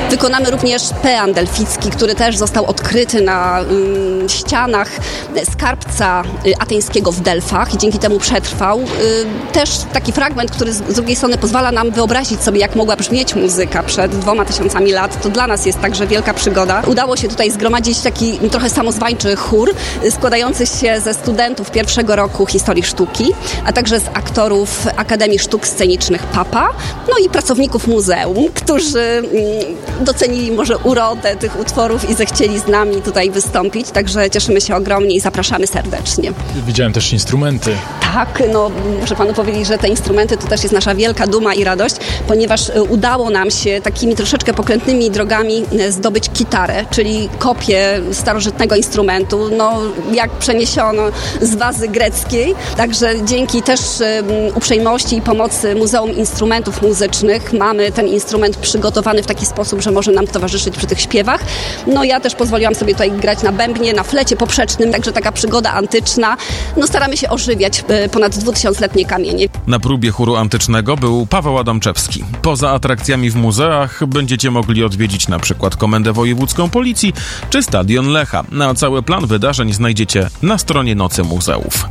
Wykonamy również pean delficki, który też został odkryty na ścianach skarbca ateńskiego w Delfach i dzięki temu przetrwał. Też taki fragment, który z drugiej strony pozwala nam wyobrazić sobie, jak mogła brzmieć muzyka przed 2000 lat. To dla nas jest także wielka przygoda. Udało się tutaj zgromadzić taki trochę samozwańczy chór składający się ze studentów pierwszego roku historii sztuki, a także z aktorów Akademii Sztuk Scenicznych PAPA, no i pracowników muzeum, którzy docenili może urodę tych utworów i zechcieli z nami tutaj wystąpić, także cieszymy się ogromnie i zapraszamy serdecznie. Widziałem też instrumenty. Tak, muszę panu powiedzieć, że te instrumenty to też jest nasza wielka duma i radość, ponieważ udało nam się takimi troszeczkę pokrętnymi drogami zdobyć kitarę, czyli kopię starożytnego instrumentu, jak przeniesiono z wazy greckiej. Także dzięki też uprzejmości i pomocy Muzeum Instrumentów Muzycznych mamy ten instrument przygotowany w taki sposób, że może nam towarzyszyć przy tych śpiewach. Ja też pozwoliłam sobie tutaj grać na bębnie, na flecie poprzecznym, także taka przygoda antyczna. Staramy się ożywiać ponad 2000-letnie kamienie. Na próbie chóru antycznego był Paweł Adamczewski. Poza atrakcjami w muzeach będziecie mogli odwiedzić na przykład Komendę Wojewódzką Policji czy Stadion Lecha. Na cały plan wydarzeń znajdziecie na stronie Nocy Muzeów.